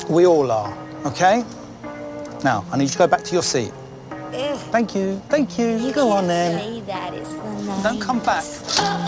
We all are, OK? Now, I need you to go back to your seat. Thank you, thank you. Go on then. Say that, it's the night. Don't come back.